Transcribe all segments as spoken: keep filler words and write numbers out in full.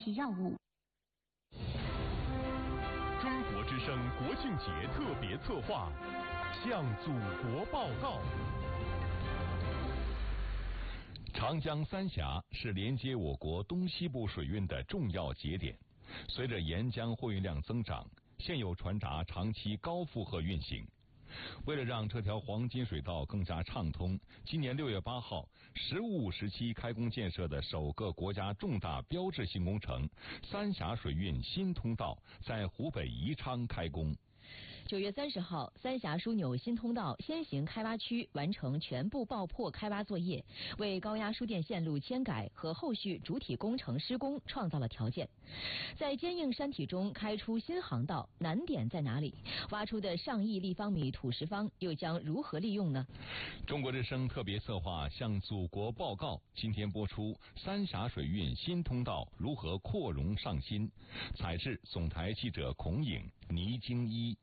替药物。 中国之声国庆节特别策划，向祖国报告。长江三峡是连接我国东西部水运的重要节点，随着沿江货运量增长，现有船闸长期高负荷运行。为了让这条黄金水道更加畅通，今年六月八号，十五五时期开工建设的首个国家重大标志性工程——三峡水运新通道在湖北宜昌开工。 九月三十号，三峡枢纽新通道先行开挖区完成全部爆破开挖作业，为高压输电线路迁改和后续主体工程施工创造了条件。在坚硬山体中开出新航道，难点在哪里？挖出的上亿立方米土石方又将如何利用呢？ 中国之声特别策划向祖国报告，今天播出三峡水运新通道如何扩容上新。采制总台记者孔颖、倪京一。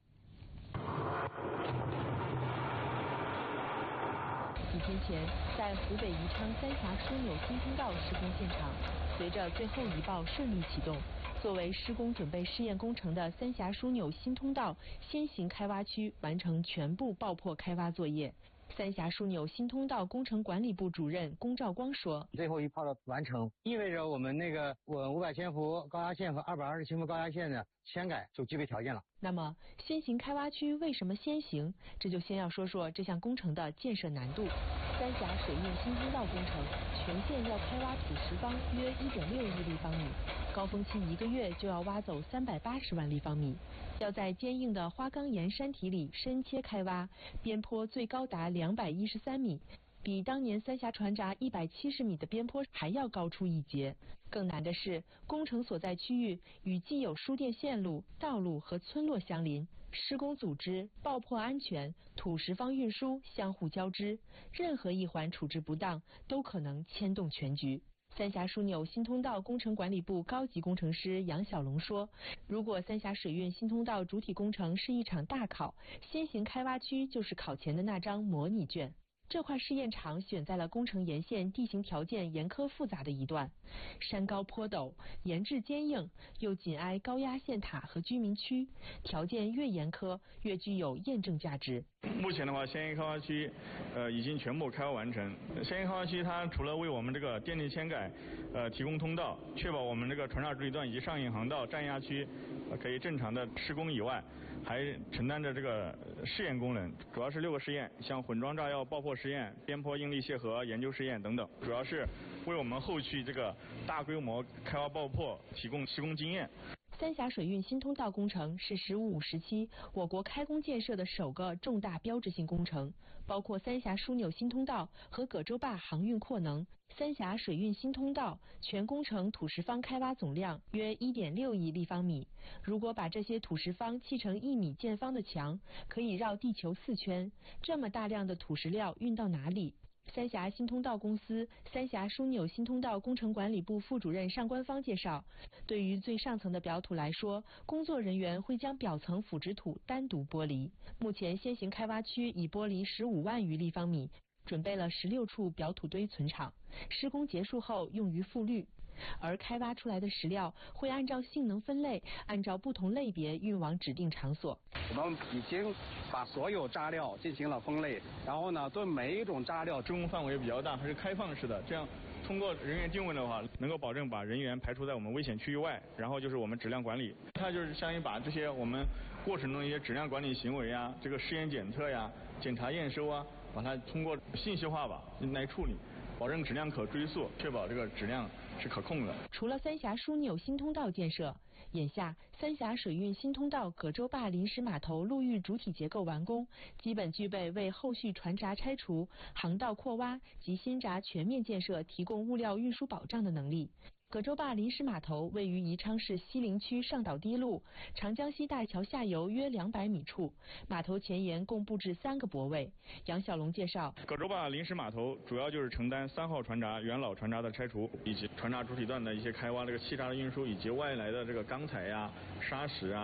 几天前，在湖北宜昌三峡枢纽新通道施工现场，随着最后一爆顺利启动，作为施工准备试验工程的三峡枢纽新通道先行开挖区完成全部爆破开挖作业。三峡枢纽新通道工程管理部主任龚兆光说：“ 最后一炮的完成，意味着我们那个我五百千伏高压线和二百二十千伏高压线的迁改就具备条件了。” 那么，先行开挖区为什么先行？这就先要说说这项工程的建设难度。三峡水运新通道工程全线要开挖土石方约 一点六亿立方米，高峰期一个月就要挖走三百八十万立方米，要在坚硬的花岗岩山体里深切开挖，边坡最高达两百一十三米。比当年三峡船闸一百七十米的边坡还要高出一截。更难的是，工程所在区域与既有输电线路、道路和村落相邻，施工组织、爆破安全、土石方运输相互交织，任何一环处置不当，都可能牵动全局。三峡枢纽新通道工程管理部高级工程师杨小龙说：“如果三峡水运新通道主体工程是一场大考，先行开挖区就是考前的那张模拟卷。”这块试验场选在了工程沿线地形条件严苛复杂的一段，山高坡陡，岩质坚硬，又紧挨高压线塔和居民区，条件越严苛，越具有验证价值。 目前的话，先行开挖区，呃，已经全部开挖完成。先行开挖区它除了为我们这个电力迁改，呃，提供通道，确保我们这个船闸主体段以及上引航道、占压区，呃，可以正常的施工以外，还承担着这个试验功能，主要是六个试验，像混装炸药爆破实验、边坡应力楔合研究实验等等，主要是为我们后续这个大规模开挖爆破提供施工经验。 三峡水运新通道工程是“十五五”时期我国开工建设的首个重大标志性工程，包括三峡枢纽新通道和葛洲坝航运扩能。三峡水运新通道全工程土石方开挖总量约 一点六亿立方米，如果把这些土石方砌成一米见方的墙，可以绕地球四圈。这么大量的土石料运到哪里？三峡新通道公司三峡枢纽新通道工程管理部副主任尚官方介绍，对于最上层的表土来说，工作人员会将表层腐殖土单独剥离。目前先行开挖区已剥离十五万余立方米，准备了十六处表土堆存场，施工结束后用于复滤。而开挖出来的石料会按照性能分类，按照不同类别运往指定场所。 我们已经把所有渣料进行了分类，然后呢，对每一种渣料施工范围比较大，还是开放式的，这样通过人员定位的话，能够保证把人员排除在我们危险区域外。然后就是我们质量管理，它就是相当于把这些我们过程中一些质量管理行为啊，这个试验检测呀、检查验收啊，把它通过信息化吧来处理，保证质量可追溯，确保这个质量是可控的。 除了三峡枢纽新通道建设，眼下三峡水运新通道葛洲坝临时码头陆域主体结构完工，基本具备为后续船闸拆除、航道扩挖及新闸全面建设提供物料运输保障的能力。葛洲坝临时码头位于宜昌市西陵区上岛堤路长江西大桥下游约两百米处，码头前沿共布置三个泊位。杨小龙介绍， 葛洲坝临时码头主要就是承担三号船闸元老船闸的拆除，以及船闸主体段的一些开挖这个气闸的运输，以及外来的这个钢材呀、砂石啊、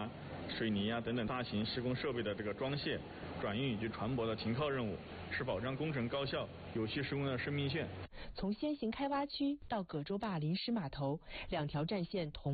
水泥啊等等大型施工设备的这个装卸、转运以及船舶的停靠任务，是保障工程高效、有序施工的生命线。 从先行开挖区到葛洲坝临时码头，两条战线同